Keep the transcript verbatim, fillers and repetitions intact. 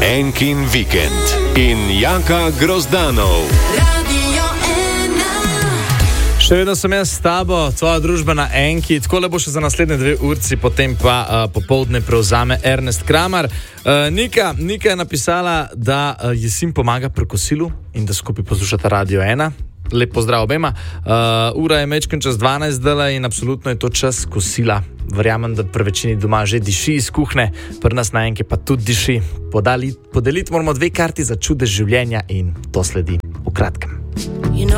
Enkin vikend in Jaka Grozdanov. Še vedno sem jaz s tabo, tvoja družba na Enki, tako le bo še za naslednje dve urci, potem pa uh, popoldne prevzame Ernest Kramar. Uh, Nika, Nika je napisala, da uh, ji sin pomaga pri kosilu in da skupaj poslušata Radio ena. Lep pozdrav obema. Uh, ura je mečken čez dvanajst dela in absolutno je to čas kosila. Verjamem, da pri večini doma že diši iz kuhne, pri nas na Enki pa tudi diši. Podali, podeliti moramo dve karti za čudež življenja in to sledi v kratkem.